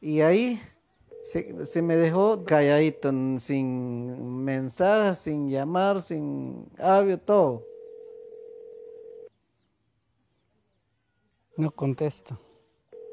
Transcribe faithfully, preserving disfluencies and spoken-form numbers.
Y ahí se, se me dejó calladito, n- sin mensaje, sin llamar, sin audio, todo. No contesta.